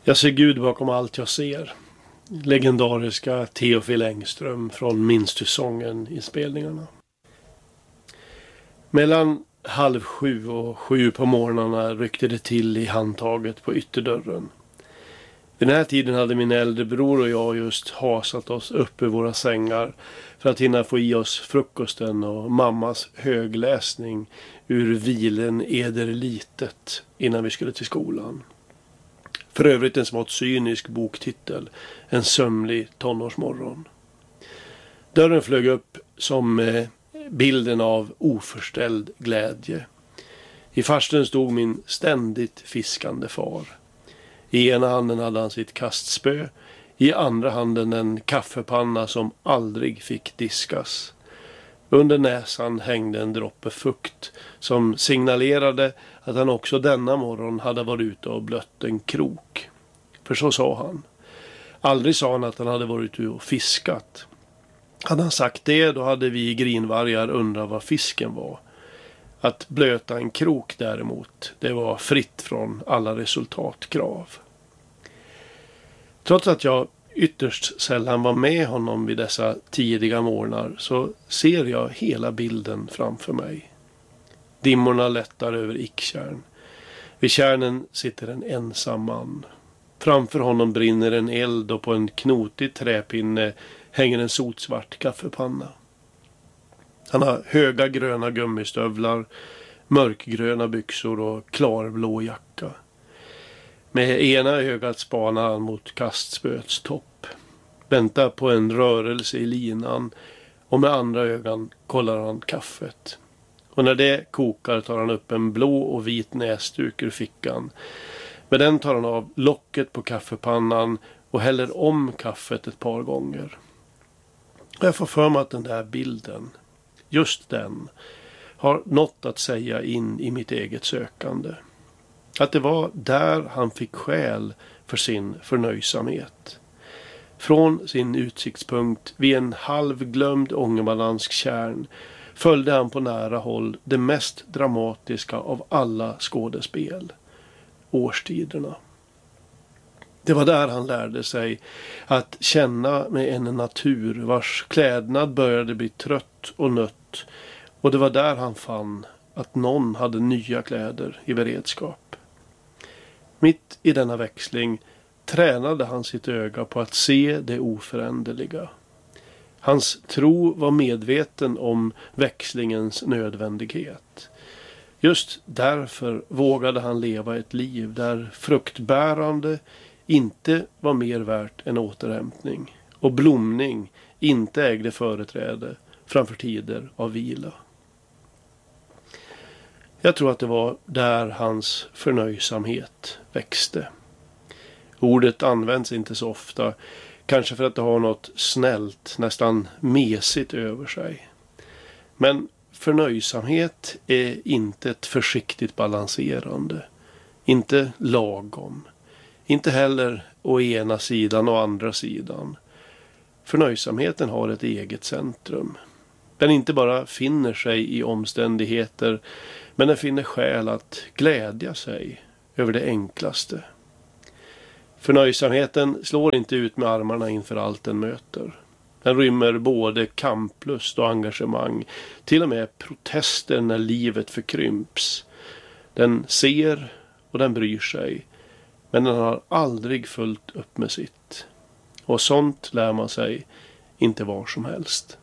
Jag ser Gud bakom allt jag ser. Legendariska Theophil Engström från Minstysången i spelningarna. Mellan 6:30 och 7 på morgnarna ryckte det till i handtaget på ytterdörren. Vid den här tiden hade min äldre bror och jag just hasat oss upp i våra sängar för att hinna få i oss frukosten och mammas högläsning ur Vilen eder litet innan vi skulle till skolan. För övrigt en smått cynisk boktitel, en sömnlig tonårsmorgon. Dörren flög upp som bilden av oförställd glädje. I farsten stod min ständigt fiskande far. I ena handen hade han sitt kastspö, i andra handen en kaffepanna som aldrig fick diskas. Under näsan hängde en droppe fukt som signalerade att han också denna morgon hade varit ute och blött en krok. För så sa han. Aldrig sa han att han hade varit ute och fiskat. Hade han sagt det, då hade vi grinvargar undrat vad fisken var. Att blöta en krok däremot, det var fritt från alla resultatkrav. Trots att jag ytterst sällan var med honom vid dessa tidiga morgnar så ser jag hela bilden framför mig. Dimmorna lättar över Ikkärn. Vid kärnen sitter en ensam man. Framför honom brinner en eld och på en knotig träpinne hänger en sotsvart kaffepanna. Han har höga gröna gummistövlar, mörkgröna byxor och klarblå jacka. Med ena ögat spanar han mot kastspöts topp. Väntar på en rörelse i linan och med andra ögon kollar han kaffet. Och när det kokar tar han upp en blå och vit näsduk ur fickan. Med den tar han av locket på kaffepannan och häller om kaffet ett par gånger. Jag får för mig att den där bilden, just den, har något att säga in i mitt eget sökande. Att det var där han fick skäl för sin förnöjsamhet. Från sin utsiktspunkt vid en halvglömd ångermanlandsk kärn följde han på nära håll det mest dramatiska av alla skådespel. Årstiderna. Det var där han lärde sig att känna med en natur vars klädnad började bli trött och nött. Och det var där han fann att någon hade nya kläder i beredskap. Mitt i denna växling tränade han sitt öga på att se det oföränderliga. Hans tro var medveten om växlingens nödvändighet. Just därför vågade han leva ett liv där fruktbärande inte var mer värt än återhämtning och blomning inte ägde företräde framför tider av vila. Jag tror att det var där hans förnöjsamhet växte. Ordet används inte så ofta, kanske för att det har något snällt, nästan mesigt över sig. Men förnöjsamhet är inte ett försiktigt balanserande, inte lagom, inte heller å ena sidan och andra sidan. Förnöjsamheten har ett eget centrum. Den inte bara finner sig i omständigheter, men den finner skäl att glädja sig över det enklaste. Förnöjsamheten slår inte ut med armarna inför allt den möter. Den rymmer både kamplust och engagemang, till och med protester när livet förkrymps. Den ser och den bryr sig, men den har aldrig fullt upp med sitt. Och sånt lär man sig inte var som helst.